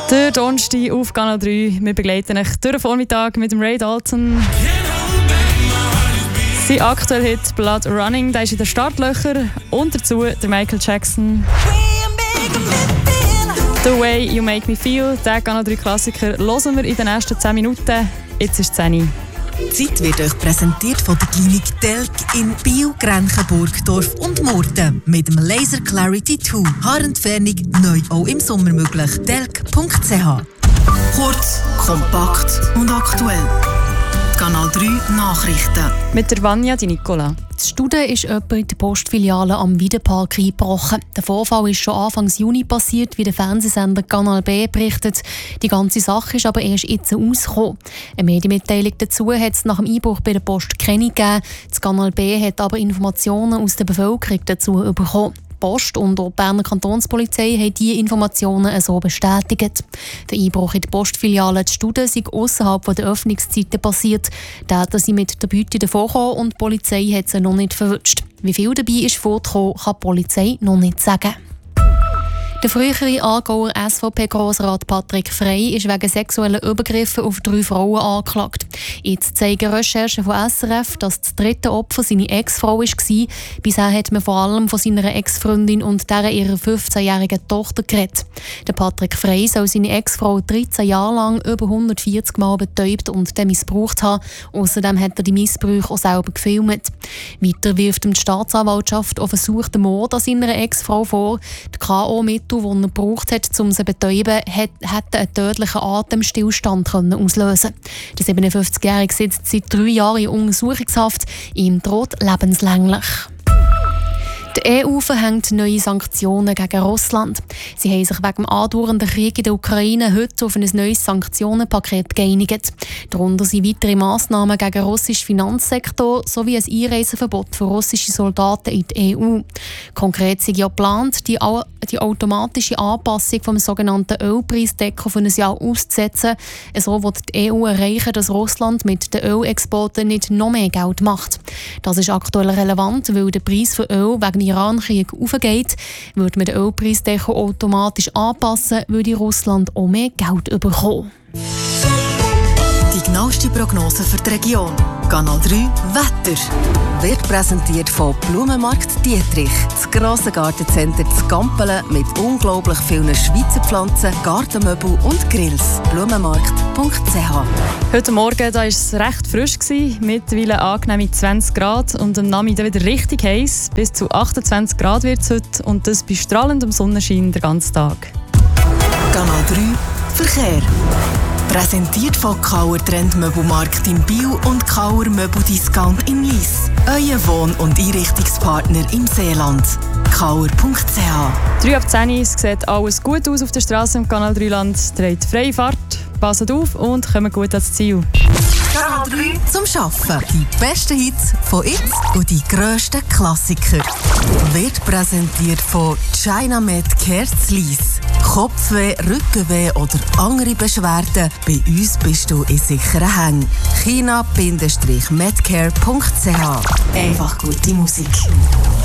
Der Donnerstag auf Kanal 3. Wir begleiten euch durch den Vormittag mit dem Ray Dalton. Sein aktueller Hit «Blood Running», der ist in den Startlöchern. Und dazu der Michael Jackson. «The Way You Make Me Feel», den Kanal 3 Klassiker, hören wir in den nächsten 10 Minuten. Jetzt ist es 10 Uhr. Die Zeit wird euch präsentiert von der Klinik Telk in Biel, Grenchen, Burgdorf und Murten. Mit dem Laser Clarity 2. Haarentfernung neu auch im Sommer möglich. telk.ch. Kurz, kompakt und aktuell. Kanal 3 Nachrichten. Mit der Vanja Di Nicola. In Studen ist jemand in der Postfiliale am Wiedepark eingebrochen. Der Vorfall ist schon Anfang Juni passiert, wie der Fernsehsender Kanal B berichtet. Die ganze Sache ist aber erst jetzt rausgekommen. Eine Medienmitteilung dazu hat es nach dem Einbruch bei der Post keine gegeben. Das Kanal B hat aber Informationen aus der Bevölkerung dazu bekommen. Die Post und auch die Berner Kantonspolizei haben diese Informationen so bestätigt. Der Einbruch in die Postfiliale in Studen sei ausserhalb der Öffnungszeiten passiert. Da hat sie mit der Beute davongekommen und die Polizei hat sie noch nicht verwünscht. Wie viel dabei ist vorgekommen, kann die Polizei noch nicht sagen. Der frühere Aargauer SVP-Grossrat Patrick Frey ist wegen sexueller Übergriffe auf 3 Frauen angeklagt. Jetzt zeigen Recherchen von SRF, dass das dritte Opfer seine Ex-Frau war. Bisher hat man vor allem von seiner Ex-Freundin und deren ihrer 15-jährigen Tochter geredet. Der Patrick Frey soll seine Ex-Frau 13 Jahre lang über 140 Mal betäubt und dann missbraucht haben. Außerdem hat er die Missbrauche auch selber gefilmt. Weiter wirft ihm die Staatsanwaltschaft auch versuchten Mord an seiner Ex-Frau vor. Die K.O.-Mittel, die er gebraucht hat, um sie zu betäuben, hätte einen tödlichen Atemstillstand auslösen können. Der 57-Jährige sitzt seit 3 Jahren in Untersuchungshaft. Ihm droht lebenslänglich. Die EU verhängt neue Sanktionen gegen Russland. Sie haben sich wegen dem andauernden Krieg in der Ukraine heute auf ein neues Sanktionenpaket geeinigt. Darunter sind weitere Massnahmen gegen den russischen Finanzsektor sowie ein Einreiseverbot für russische Soldaten in die EU. Konkret ist ja geplant, die automatische Anpassung des sogenannten Ölpreisdeckel für ein Jahr auszusetzen. So will die EU erreichen, dass Russland mit den Ölexporten nicht noch mehr Geld macht. Das ist aktuell relevant, weil der Preis für Öl wegen Iran-Krieg aufgeht. Würde man den Ölpreisdeckel automatisch anpassen, würde Russland auch mehr Geld bekommen. Die genaueste Prognose für die Region. Kanal 3 Wetter. Wird präsentiert von Blumenmarkt Dietrich. Das grosse Gartencenter zu Gampelen mit unglaublich vielen Schweizer Pflanzen, Gartenmöbel und Grills. Blumenmarkt.ch. Heute Morgen war es recht frisch, mittlerweile angenehme 20 Grad und am Nachmittag wieder richtig heiß. Bis zu 28 Grad wird es heute und das bei strahlendem Sonnenschein den ganzen Tag. Kanal 3 Verkehr. Präsentiert von Kauer Trendmöbelmarkt in Biel und Kauer Möbeldiscount in Lyss. Euer Wohn- und Einrichtungspartner im Seeland. Kauer.ch. 3 ab 10 Uhr, es sieht alles gut aus auf der Straße im Kanal 3 Land. Dreht freie Fahrt, passt auf und kommt gut ans Ziel. Kanal 3 zum Schaffen. Die besten Hits von jetzt und die grössten Klassiker. Wird präsentiert von China Med Care Lyss. Kopfweh, Rückenweh oder andere Beschwerden? Bei uns bist du in sicheren Händen. China-medcare.ch. Einfach gute Musik.